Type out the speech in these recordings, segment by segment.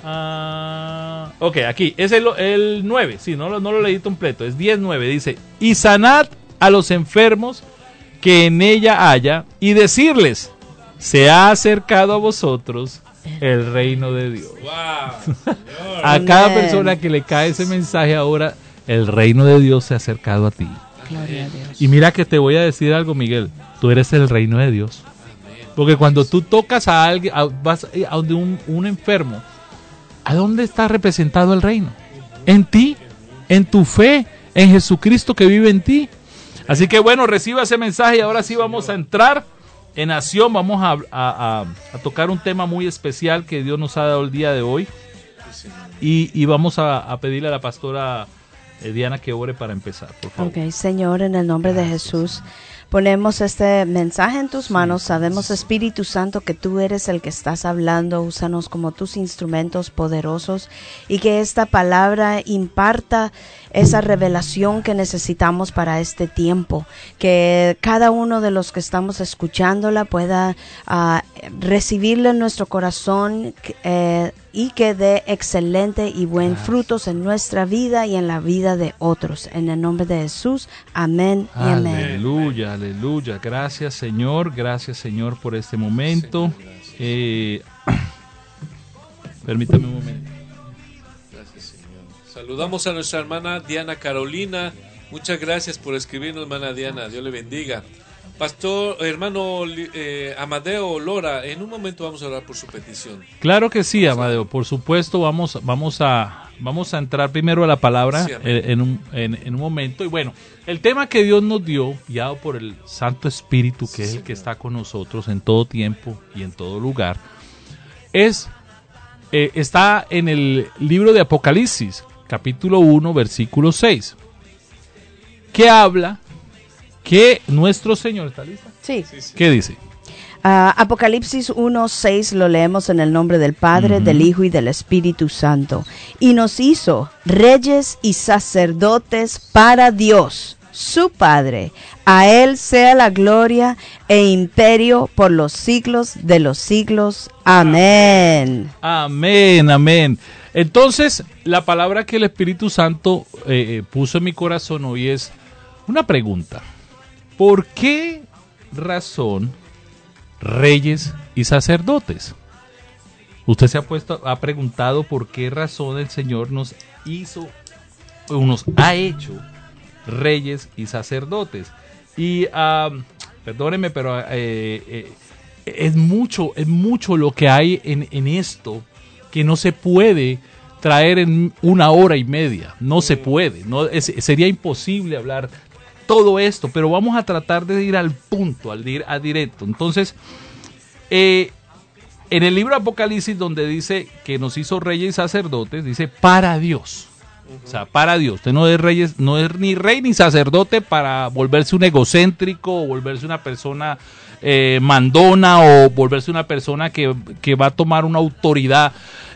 Ok, aquí, es el 9, sí, no lo leí completo, es 10:9, dice, y sanad a los enfermos que en ella haya, y decirles, se ha acercado a vosotros el reino de Dios. Wow, A cada persona que le cae ese mensaje ahora, el reino de Dios se ha acercado a ti. Gloria a Dios. Y mira que te voy a decir algo, Miguel, tú eres el reino de Dios. Porque cuando tú tocas a alguien, vas a donde un enfermo, ¿a dónde está representado el reino? En ti, en tu fe, en Jesucristo que vive en ti. Así que bueno, reciba ese mensaje y ahora sí vamos a entrar en acción. Vamos a tocar un tema muy especial que Dios nos ha dado el día de hoy. Y vamos a pedirle a la pastora Diana que ore para empezar, por favor. Ok, Señor, en el nombre de Jesús, ponemos este mensaje en tus manos. Sabemos, Espíritu Santo, que tú eres el que estás hablando. Úsanos como tus instrumentos poderosos y que esta palabra imparta esa revelación que necesitamos para este tiempo. Que cada uno de los que estamos escuchándola pueda recibirla en nuestro corazón y que dé excelente y buen frutos en nuestra vida y en la vida de otros. En el nombre de Jesús, amén y amén. Aleluya, aleluya. Gracias, Señor, por este momento. Permítame un momento. Gracias, Señor. Saludamos a nuestra hermana Diana Carolina. Muchas gracias por escribirnos, hermana Diana. Dios le bendiga. Pastor, hermano Amadeo Lora, en un momento vamos a orar por su petición. Claro que sí, Amadeo, por supuesto, vamos a entrar primero a la palabra Sí, en un momento. Y bueno, el tema que Dios nos dio, guiado por el Santo Espíritu, que es el que está con nosotros en todo tiempo y en todo lugar, está en el libro de Apocalipsis, capítulo 1, versículo 6, que habla que nuestro Señor, ¿está lista? Sí. ¿Qué dice? Apocalipsis 1:6 lo leemos en el nombre del Padre, del Hijo y del Espíritu Santo. Y nos hizo reyes y sacerdotes para Dios, su Padre. A Él sea la gloria e imperio por los siglos de los siglos. Amén. Amén, amén. Entonces, la palabra que el Espíritu Santo puso en mi corazón hoy es una pregunta. ¿Por qué razón reyes y sacerdotes? Usted se ha preguntado por qué razón el Señor nos ha hecho reyes y sacerdotes. Y perdónenme, pero es mucho lo que hay en esto que no se puede traer en 1 hora y media. No se puede. Sería imposible hablar todo esto, pero vamos a tratar de ir al punto, al directo. Entonces, en el libro de Apocalipsis, donde dice que nos hizo reyes y sacerdotes, dice para Dios. O sea, para Dios. Usted no es ni rey ni sacerdote para volverse un egocéntrico o volverse una persona mandona o volverse una persona que va a tomar una autoridad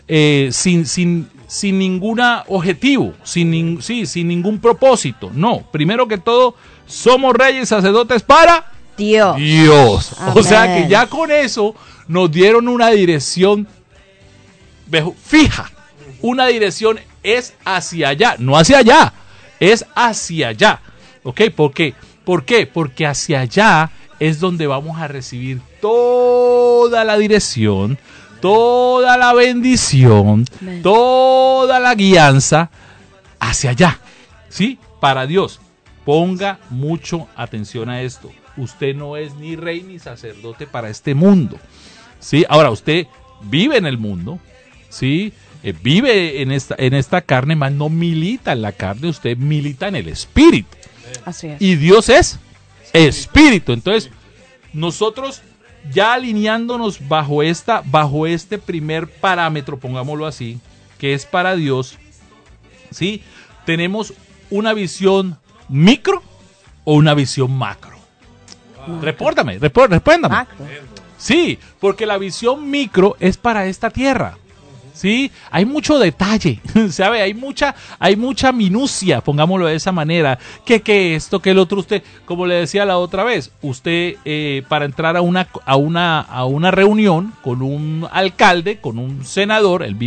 sin ningún objetivo, sin ningún propósito. No, primero que todo, somos reyes y sacerdotes para Dios. Amén. O sea que ya con eso nos dieron una dirección fija. Una dirección es hacia allá, no hacia allá, es hacia allá. ¿Ok? ¿Por qué? Porque hacia allá es donde vamos a recibir toda la dirección, toda la bendición, Amén. toda la guianza hacia allá, ¿sí? Para Dios. Ponga mucho atención a esto. Usted no es ni rey ni sacerdote para este mundo, ¿sí? Ahora, usted vive en el mundo, ¿sí? Vive en esta carne, mas no milita en la carne, usted milita en el Espíritu. Así es. Y Dios es Espíritu. Entonces, nosotros ya alineándonos bajo este primer parámetro, pongámoslo así, que es para Dios, ¿sí? Tenemos una visión micro o una visión macro. Respóndame. Macro. Sí, porque la visión micro es para esta tierra. Sí, hay mucho detalle, ¿sabe? Hay mucha minucia, pongámoslo de esa manera, que esto, que el otro. Usted, como le decía la otra vez, usted para entrar a una reunión con un alcalde, con un senador, el